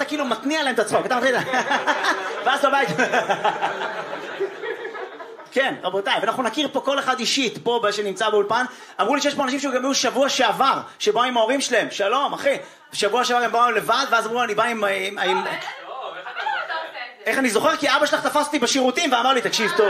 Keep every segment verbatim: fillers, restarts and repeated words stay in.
כאילו מתניע להם את הצחוק, אתה מתחיל, ואז בבית. כן, רבותיי, ואנחנו נכיר פה כל אחד אישית, פה שנמצא באולפן, אמרו לי שיש פה אנשים שגם היו שבוע שעבר, שבאו עם ההורים שלהם, שלום, אחי, שבוע שעבר הם באו לבד, ואז אמרו, אני בא עם... איך אני זוכר? כי אבא שלך תפס אותי בשירותים ואמר לי, תקשיב טוב.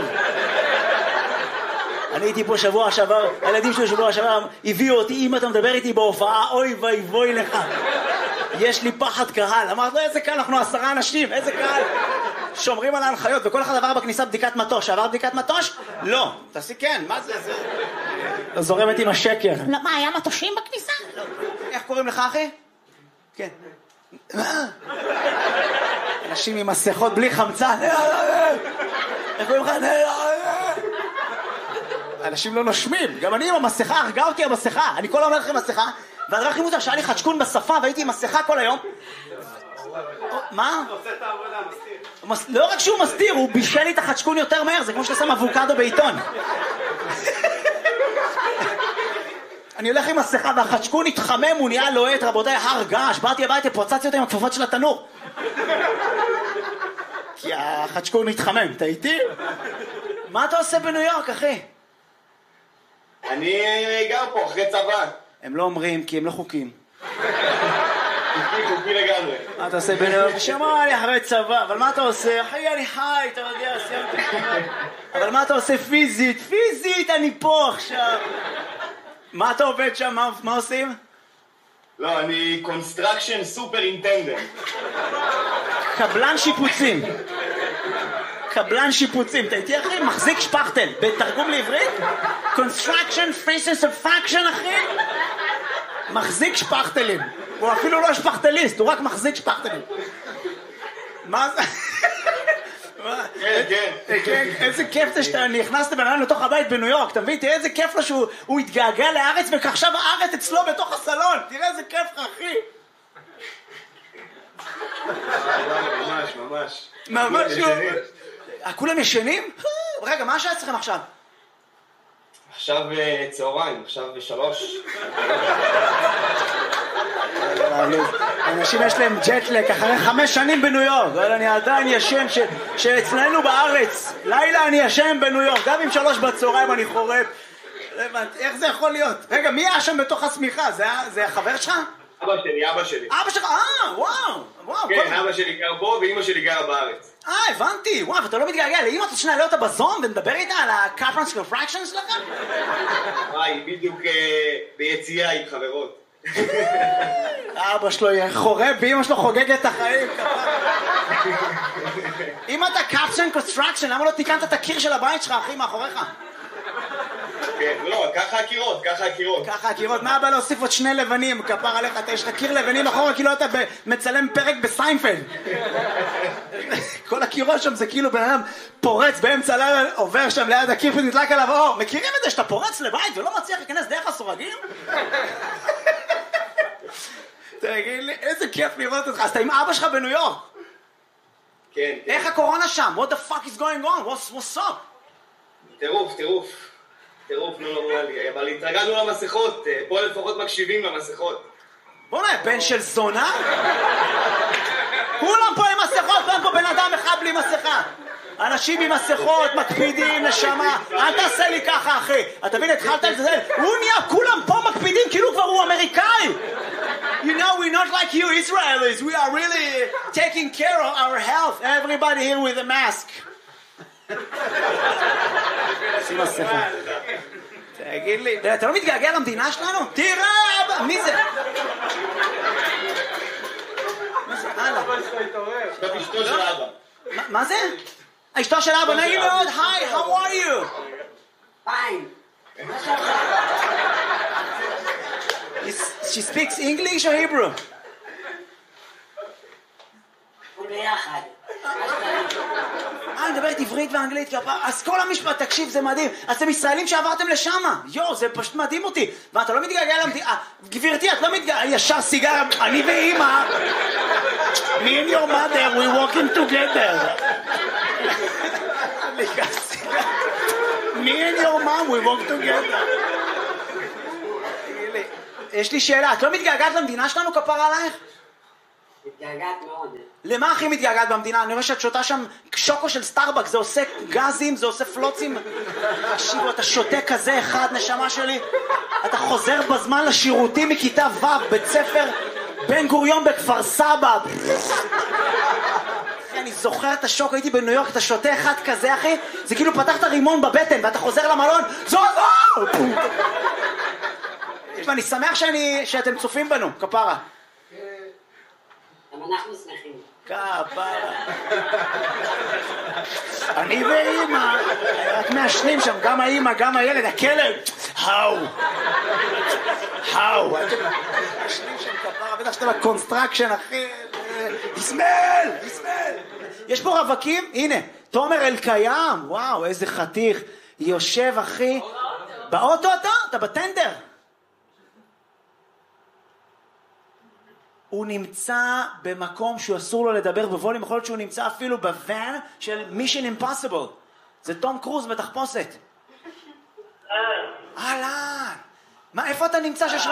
אני הייתי פה שבוע שעבר, הילדים שלי שבוע שעבר הביאו אותי, אם אתה מדבר איתי בהופעה, אוי ואבוי לך. יש לי פחד קהל. אמרת לו, איזה קהל, אנחנו עשרה אנשים, איזה קהל. שומרים על ההנחיות, וכל אחד עבר בכניסה בדיקת מטוש. עבר בדיקת מטוש? לא. תעשי כן, מה זה? זה... זורמת עם השקר. לא, מה, היה מטושים בכניסה? לא. איך קוראים לך, אחי? כן. אנשים עם מסכות בלי חמצן. איך קוראים לך? אנשים לא נושמים. גם אני עם המסכה, הרגה אותי המסכה. אני כל אומר לכם מסכה, והדבר הכי מוזר שהיה לי חדשקון בשפה, והייתי עם מסכה כל היום. מה? הוא עושה את העבודה, מסתיר. לא רק שהוא מסתיר, הוא בישל לי את החדשקון יותר מהר, זה כמו שאתה שם אבוקדו בעיתון. אני הולך עם מסכה והחדשקון התחמם, הוא נהיה לוהט, רבותיי, הר געש, באתי הביתה, פוצצתי אותו עם הכפפות של התנור. כי החדשקון התחמם, אתה איתי? מה אתה עושה בניו יורק, אחי? אני גר פה אחרי צבא. הם לא אומרים כי הם לא חוקים. חוקי, חוקי לגמרי. מה אתה עושה בניו יורק? שמע לי אחרי צבא, אבל מה אתה עושה? אחי, אני חי, אתה יודע, סיימתי. אבל מה אתה עושה פיזית? פיזית, אני פה עכשיו. מה אתה עובד שם? מה, מה עושים? לא, אני קונסטרקשן סופר אינטנדנט. קבלן שיפוצים. קבלן שיפוצים, אתה איתי אחי? מחזיק שפחטל, בתרגום לעברית? Construction faces a fraction אחי? מחזיק שפחטלים. הוא אפילו לא שפחטליסט, הוא רק מחזיק שפחטלים. מה זה? כן, כן. כן, איזה כיף זה שאתה נכנסת בן אדם לתוך הבית בניו יורק, אתה מבין? תראה איזה כיף לו שהוא התגעגע לארץ ועכשיו הארץ אצלו בתוך הסלון. תראה איזה כיף לך אחי. ממש, ממש. ממש לא. כולם ישנים? רגע, מה השעה אצלכם עכשיו? עכשיו צהריים, עכשיו בשלוש. אנשים יש להם ג'טלק אחרי חמש שנים בניו יורק, אבל אני עדיין ישן שאצלנו בארץ, לילה אני ישן בניו יורק, גם עם שלוש בצהריים אני חורף. איך זה יכול להיות? רגע, מי היה שם בתוך הסמיכה? זה החבר שלך? אבא שלי, אבא שלי. אבא שלך, אה, וואו, וואו. כן, אבא שלי גר פה ואמא שלי גרה בארץ. אה, הבנתי, וואו, ואתה לא מתגעגע לאמא, אתה שנעלה אותה בזום ונדבר איתה על ה-Conference Refraction שלכם? וואי, בדיוק ביציאה עם חברות. אבא שלו חורב ואמא שלו חוגגת את החיים. אם אתה Caption Construction, למה לא תיקנת את הקיר של הבית שלך, אחי, מאחוריך? כן, לא, ככה הקירות, ככה הקירות. ככה הקירות, מה הבא להוסיף עוד שני לבנים, כפר עליך, יש לך קיר לבנים אחורה, כאילו אתה מצלם פרק בסיינפלד. כל הקירות שם זה כאילו בן אדם פורץ באמצע לילה, עובר שם ליד הקיר ונדלק עליו אור. מכירים את זה שאתה פורץ לבית ולא מצליח להיכנס דרך הסורגים? תגיד לי, איזה כיף לראות אותך. אז אתה עם אבא שלך בניו יורק. כן, כן. איך הקורונה שם? What the fuck is going on? What's, what's up? טירוף, טירוף. טירוף, לא נורמלי. אבל התרגלנו למסכות. פה לפחות מקשיבים למסכות. בוא נהיה, בן של זונה? כולם פה עם מסכות, ואין פה בן אדם אחד בלי מסכה. אנשים עם מסכות, מקפידים, נשמה. אל תעשה לי ככה, אחי. אתה מבין, התחלת את זה? הוא נהיה, כולם פה מקפידים, כאילו כבר הוא אמריקאי. You know, we're not like you Israelis. We are really taking care of our health. Everybody here with a mask. שים מסכה. תגיד לי, אתה לא מתגעגע למדינה שלנו? תראה, מי זה? מה זה? הלאה. זאת אשתו של אבא. מה זה? אשתו של אבא, נעים מאוד, היי, how are you? Fine. She speaks English or Hebrew? ביחד. אה, אני מדברת עברית ואנגלית, אז כל המשפט, תקשיב, זה מדהים. אז אתם ישראלים שעברתם לשם. יו, זה פשוט מדהים אותי. ואתה לא מתגעגע למדינה. גברתי, את לא מתגעגע, ישר סיגר, אני ואמא. Me and your mother, we walking together. Me and your mom, we walk together. יש לי שאלה, את לא מתגעגעת למדינה שלנו, כפרה עלייך? מתגעגעת מאוד. למה הכי מתגעגעת במדינה? אני רואה שאת שותה שם שוקו של סטארבק, זה עושה גזים, זה עושה פלוצים. תקשיבו, אתה שותה כזה אחד, נשמה שלי. אתה חוזר בזמן לשירותים מכיתה ו', בית ספר בן גוריון בכפר סבא. אחי, אני זוכר את השוק, הייתי בניו יורק, אתה שותה אחד כזה, אחי, זה כאילו פתחת רימון בבטן, ואתה חוזר למלון, זו זו! ואני שמח שאני, שאתם צופים בנו, כפרה. גם אנחנו שמחים. כפרה. אני ואימא, רק מעשנים שם, גם האימא, גם הילד, הכלב. האו. האו. מעשנים שם כפרה, בטח שאתה בקונסטרקשן, אחי. יסמל, יסמל. יש פה רווקים, הנה, תומר אלקיים, וואו, איזה חתיך. יושב, אחי. באוטו אתה? אתה בטנדר. הוא נמצא במקום שהוא אסור לו לדבר בווליום, יכול להיות שהוא נמצא אפילו בוואן של Mission Impossible. זה תום קרוז בתחפושת. אהלן. מה, איפה אתה נמצא שיש לך?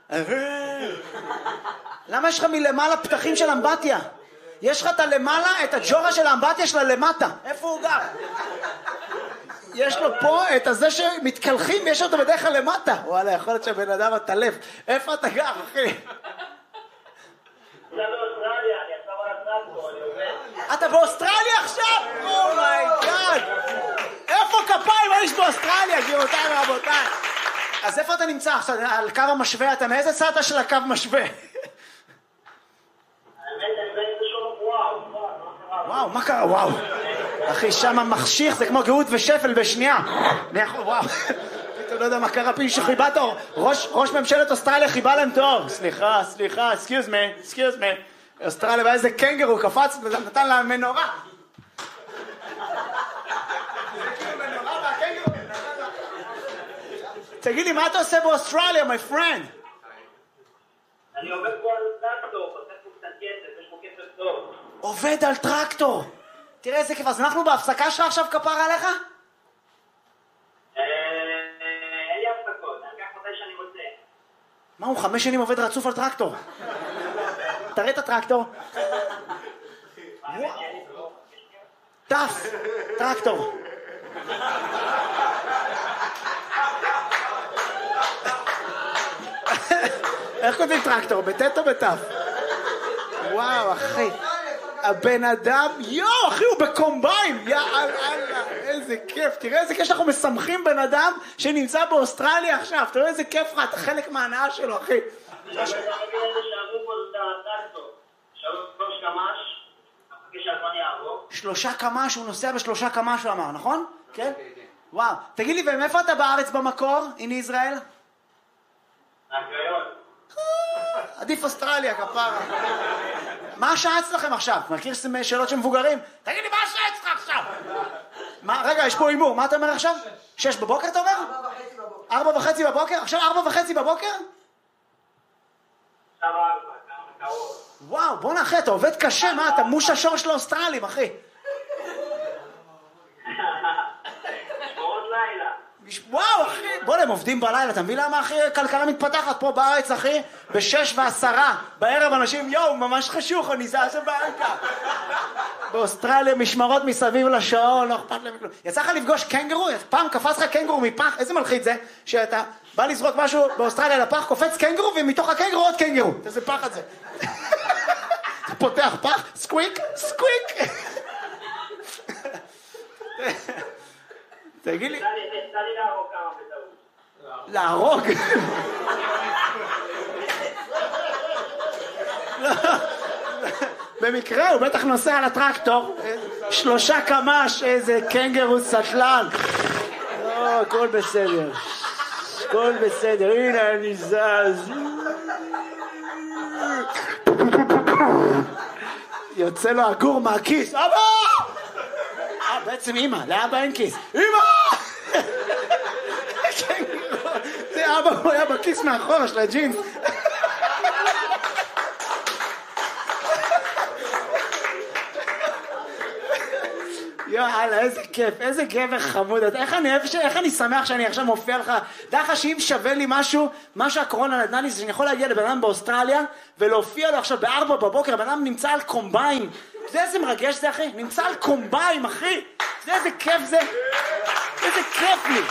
למה יש לך מלמעלה פתחים של אמבטיה? יש לך את הלמעלה, את הג'ורה של האמבטיה שלה למטה. איפה הוא גר? יש לו פה את הזה שמתקלחים, יש אותו בדרך כלל למטה. וואלה, יכול להיות שהבן אדם הטלף. איפה אתה גר, אחי? אתה באוסטרליה עכשיו? אומייגאד! איפה כפיים האיש באוסטרליה, גבירותיי ורבותיי? אז איפה אתה נמצא עכשיו? על קו המשווה? אתה מאיזה צד של הקו משווה? וואו, מה קרה? וואו. אחי, שם מחשיך, זה כמו גאות ושפל בשנייה. וואו. אתה לא יודע מה קרה, פי שחיבה תור. ראש ממשלת אוסטרליה חיבה להם תור. סליחה, סליחה, excuse me, excuse me. אוסטרליה, ואיזה קנגרו קפץ, נתן לה מנורה. תגיד לי, מה אתה עושה באוסטרליה, my friend? אני עובד פה על טרקטור, עושה פה קצת כסף, יש פה כסף טוב. עובד על טרקטור. תראה איזה כיף, אז אנחנו בהפסקה שלך עכשיו כפרה עליך? אין לי הפסקות, אני כך מתי שאני רוצה. מה, הוא חמש שנים עובד רצוף על טרקטור? תראה את הטרקטור. טף, טרקטור. איך כותבים טרקטור? בטט או בטף? וואו, אחי. הבן אדם, יואו, אחי, הוא בקומביין. יאללה, איזה כיף. תראה איזה כיף שאנחנו משמחים בן אדם שנמצא באוסטרליה עכשיו. תראה איזה כיף לך, אתה חלק מההנאה שלו, אחי. שלושה קמ"ש, הוא נוסע בשלושה קמ"ש, הוא אמר, נכון? כן? וואו. תגיד לי, ומאיפה אתה בארץ במקור, in ישראל? מהקריות. עדיף אוסטרליה, כפרה. מה השעה אצלכם עכשיו? מכיר שאלות של מבוגרים? תגיד לי, מה השעה אצלך עכשיו? רגע, יש פה אימור, מה אתה אומר עכשיו? שש בבוקר אתה אומר? ארבע וחצי בבוקר. ארבע וחצי בבוקר? עכשיו ארבע וחצי בבוקר? עכשיו ארבע, כמה קרוב. וואו, בוא נאחי, אתה עובד קשה, מה? אתה מוש השור של האוסטרלים, אחי. שמורות לילה. וואו, אחי, בוא נהם עובדים בלילה, אתה מבין למה, אחי, כלכלה מתפתחת פה בארץ, אחי? בשש ועשרה, בערב אנשים, יואו, ממש חשוך, אני זז הביתה. באוסטרליה משמרות מסביב לשעון, לא אכפת להם כלום. יצא לך לפגוש קנגרו? פעם קפץ לך קנגרו מפח, איזה מלחיץ זה? שאתה בא לזרוק משהו באוסטרליה לפח, קופץ קנגרו, ומתוך הקנגרו עוד קנגרו. איזה פח את זה? אתה פותח פח, סקוויק, סקוויק. תגיד לי... תן לי להרוג כמה בטעות. להרוג? במקרה הוא בטח נוסע על הטרקטור, שלושה קמ"ש, איזה קנגרו סטלן. לא, הכל בסדר. הכל בסדר, הנה אני זז. יוצא לו הגור מהכיס. אבא! אה, בעצם אמא, לאבא אין כיס. אמא! זה אבא, הוא היה בכיס מאחורה של הג'ינס. יאללה, איזה כיף, איזה גבר חמוד. איך אני אוהב, איך אני שמח שאני עכשיו מופיע לך. דע לך שאם שווה לי משהו, מה שהקורונה נתנה לי, זה שאני יכול להגיע לבן אדם באוסטרליה, ולהופיע לו עכשיו בארבע בבוקר, הבן אדם נמצא על קומביים. אתה יודע איזה מרגש זה, אחי? נמצא על קומביים, אחי. אתה יודע איזה כיף זה? איזה כיף לי.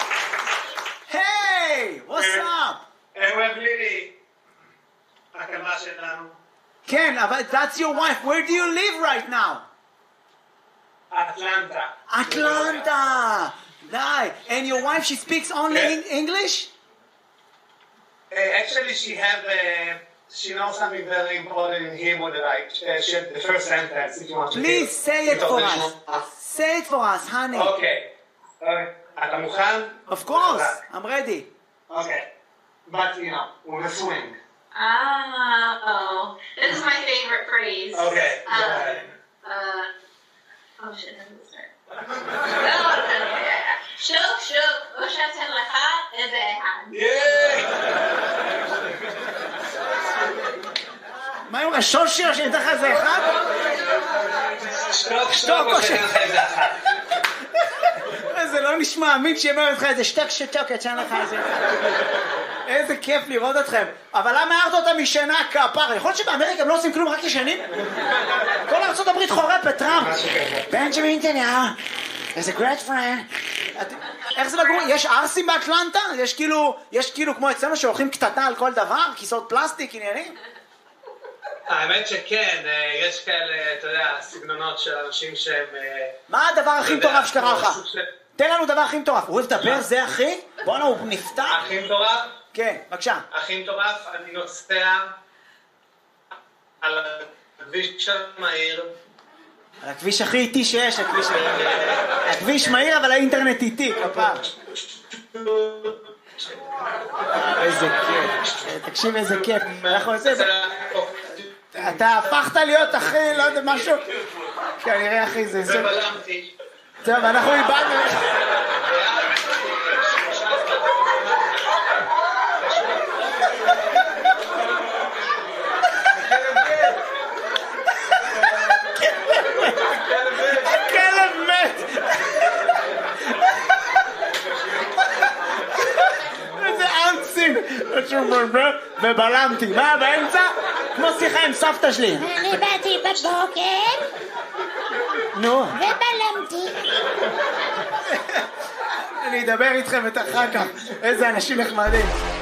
היי, what's up? אוהב לילי. הקמה שלנו. כן, אבל that's your wife. Where do you live right now? אטלנטה. Atlanta. די. And your wife, she speaks only Yeah. in English? Uh, actually, she have uh, she knows something very important in Hebrew that I uh, shared the first sentence. If you want to Please hear. say it for מתוך us. לשמוע. Say it for us, honey. אוקיי. אוקיי. אתה מוכן? Of course. I'm ready. אוקיי. But you know, with a swing. Oh, this is my favorite phrase. Okay. go Um, ahead. uh, oh shit, how does it start? Oh, okay, yeah, yeah. שוק, שוק, או שאתן לך איזה אחד. מה עם השושי שאני אתן לך איזה אחד? שטוק, שטוק, שטוק, או או ש- שאין לך איזה אחת. זה לא נשמע אמין שהיא אומרת לך איזה שטק שטוקת שאין לך איזה אחד. איזה כיף לראות אתכם. אבל למה הערת אותה משנה כפרה? יכול להיות שבאמריקה הם לא עושים כלום, רק ישנים? כל ארצות הברית חורפת, טראמפ. בנג'מין נתניהו. איזה גרט פרנד. איך זה לגור? יש ארסים באטלנטה? יש כאילו, יש כאילו כמו אצלנו שהולכים קטטה על כל דבר? כיסאות פלסטיק, עניינים? האמת שכן, אה, יש כאלה, אתה יודע, סגנונות של אנשים שהם... אה, מה הדבר הכי אתה יודע, מטורף שקרה לך? כמו סוג של- תן לנו דבר הכי מטורף. הוא אוהב לדבר, זה אחי? בואנה, הוא נפתח? הכי מטורף? כן, בבקשה. הכי מטורף, אני נוסע על הכביש המהיר. על הכביש הכי איטי שיש, הכביש... הכביש מהיר, אבל האינטרנט איטי, כפר. איזה כיף. תקשיב איזה כיף. אנחנו עושים... אתה הפכת להיות אחי, לא יודע, משהו... כנראה אחי, זה... זה- ובלמתי. טוב, אנחנו איבדנו... הכלב מת! איזה אנסים! ובלמתי. מה, באמצע? כמו שיחה עם סבתא שלי. אני באתי בבוקר נו, ובלמתי. אני אדבר איתכם את אחר כך. איזה אנשים נחמדים.